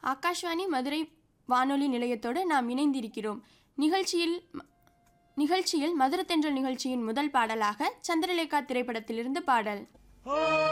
ஆகாஷ்வாணி மதுரை வானொலி நிலையத்தோடு நாம் இணைந்திருக்கிறோம். நிகழ்ச்சியில் மதுர தென்றல் நிகழ்ச்சியின் முதல் பாடலாக சந்திரலேகா திரைப்படத்திலிருந்து பாடல்.